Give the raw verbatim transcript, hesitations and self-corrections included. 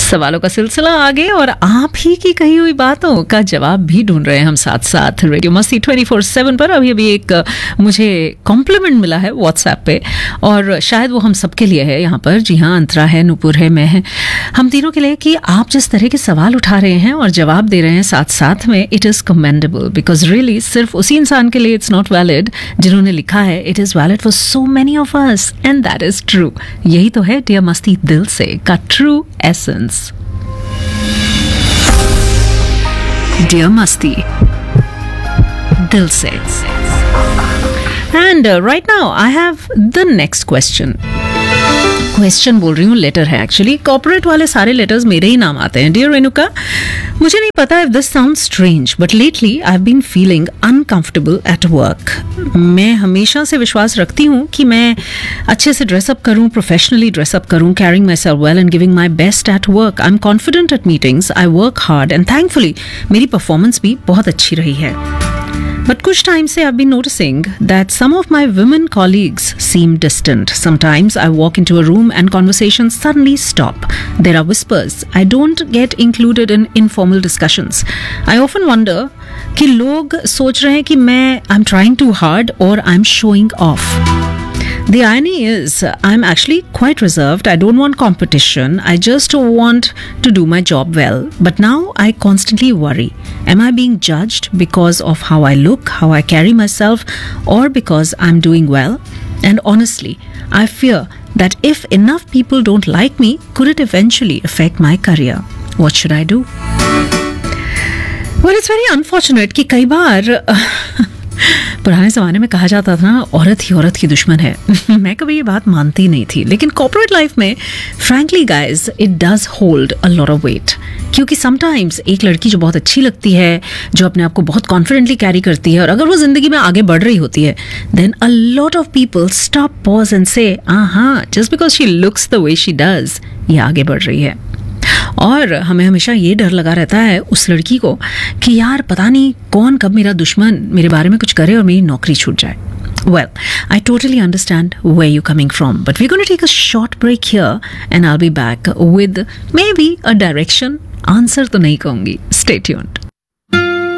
सवालों का सिलसिला आगे और आप ही की कही हुई बातों का जवाब भी ढूंढ रहे हैं हम साथ साथ रेडियो मस्ती ट्वेंटी फोर सेवन पर। अभी अभी एक मुझे कॉम्प्लीमेंट मिला है व्हाट्सएप पे और शायद वो हम सबके लिए है यहाँ पर। जी हाँ, अंतरा है, नुपुर है, मैं है, हम तीनों के लिए कि आप जिस तरह के सवाल उठा रहे हैं और जवाब दे रहे हैं साथ साथ में, it is commendable because really सिर्फ उसी इंसान के लिए इट्स नॉट वैलिड जिन्होंने लिखा है, it is valid for so many of us and that is true. यही तो है डियर मस्ती दिल से का ट्रू एसेंस। डियर मस्ती दिल से। And right now I have the next question. Question बोल रही हूँ, लेटर है एक्चुअली। कॉर्पोरेट वाले सारे लेटर्स मेरे ही नाम आते हैं। डियर रेणुका, मुझे नहीं पता if this sound strange but lately I have been feeling uncomfortable at work. मैं हमेशा से विश्वास रखती हूँ कि मैं अच्छे से ड्रेसअप करूँ, प्रोफेशनली ड्रेसअप करूँ, carrying my self well and giving my best at work. I am confident eight meetings, I work hard and thankfully मेरी परफॉर्मेंस भी बहुत अच्छी रही है। But kuch time se I've been noticing that some of my women colleagues seem distant. Sometimes I walk into a room and conversations suddenly stop. There are whispers. I don't get included in informal discussions. I often wonder कि लोग सोच रहे हैं कि मैं I'm trying too hard or I'm showing off. The irony is, I'm actually quite reserved. I don't want competition. I just want to do my job well. But now I constantly worry. Am I being judged because of how I look, how I carry myself, or because I'm doing well? And honestly, I fear that if enough people don't like me, could it eventually affect my career? What should I do? Well, it's very unfortunate कि कई बार पुराने ज़माने में कहा जाता था ना, औरत ही औरत की दुश्मन है। मैं कभी ये बात मानती नहीं थी, लेकिन कॉर्पोरेट लाइफ में frankly guys it does hold a lot of weight. क्योंकि समटाइम्स एक लड़की जो बहुत अच्छी लगती है, जो अपने आप को बहुत कॉन्फिडेंटली कैरी करती है, और अगर वो जिंदगी में आगे बढ़ रही होती है, then a lot of people stop, pause and से हाँ, just because she looks the way she does, ये आगे बढ़ रही है। और हमें हमेशा ये डर लगा रहता है उस लड़की को कि यार पता नहीं कौन कब मेरा दुश्मन मेरे बारे में कुछ करे और मेरी नौकरी छूट जाए। Well, I totally understand where you're coming from, but we're going to take a short break here and I'll be back with maybe a direction. Answer तो नहीं कहूँगी. Stay tuned.